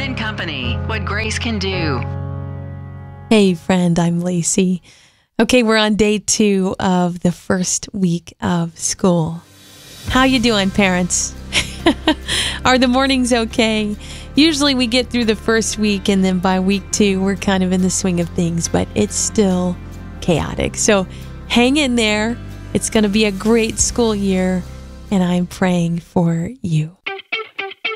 and Company, what Grace can do. Hey friend, I'm Lacey. Okay, we're on day 2 of the first week of school. How you doing, parents? Are the mornings okay? Usually we get through the first week and then by week 2 we're kind of in the swing of things, but it's still chaotic. So hang in there. It's going to be a great school year and I'm praying for you.